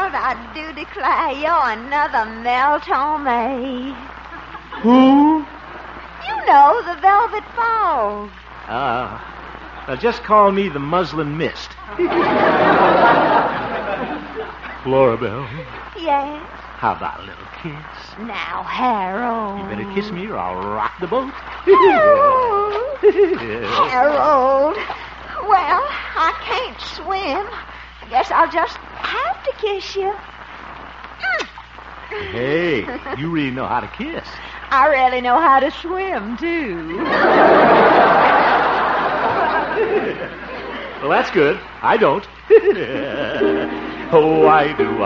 Harold, I do declare you're another Mel Torme. Who? You know, the Velvet Fog. Now just call me the Muslin Mist. Florabelle, Yes? how about a little kiss? Now, Harold. You better kiss me or I'll rock the boat. Harold. Harold. Well, I can't swim. I guess I'll just have to kiss you. Hey, you really know how to kiss. I really know how to swim, too. Well, that's good. I don't. Oh, I do.